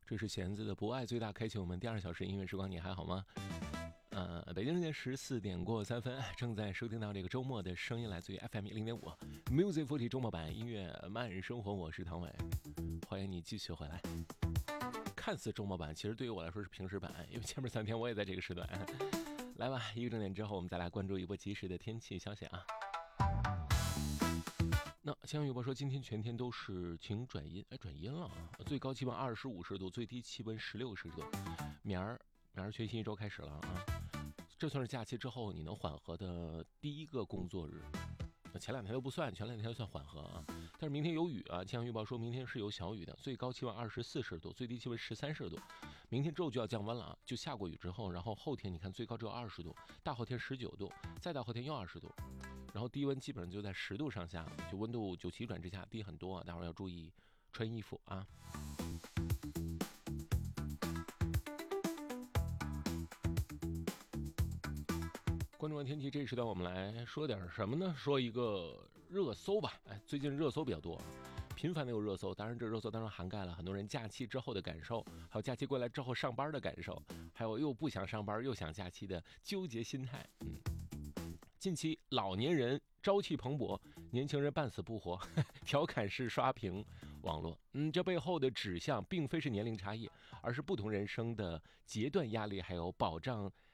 这是弦子的不爱最大，开启我们第2小时音乐时光，你还好吗？北京时间14点过3分，正在收听到这个周末的声音，来自于 FM 100.5 Music 40周末版音乐慢生活，我是唐伟，欢迎你继续回来。看似周末版，其实对于我来说是平时版，因为前面3天我也在这个时段。来吧，一个整点之后，我们再来关注一波及时的天气消息啊。那气象预报说，今天全天都是晴转阴，转阴了啊！最高气温25摄度，最低气温16摄度。明儿全新一周开始了啊！这算是假期之后你能缓和的第一个工作日。前2天都不算，前2天算缓和啊。但是明天有雨啊，气象预报说明天是有小雨的，最高气温24摄度，最低气温13摄度。明天之后就要降温了啊，就下过雨之后，然后后天你看最高只有20度，大后天19度，再大后天又20度，然后低温基本上就在10度上下，就温度就急转直下，低很多啊，待会儿要注意穿衣服啊。关注完天气，这时段我们来说点什么呢？说一个热搜吧。最近热搜比较多，频繁的有热搜。当然，这热搜当中涵盖了很多人假期之后的感受，还有假期过来之后上班的感受，还有又不想上班又想假期的纠结心态。近期老年人朝气蓬勃，年轻人半死不活，调侃式刷屏网络。这背后的指向并非是年龄差异，而是不同人生的阶段压力，还有保障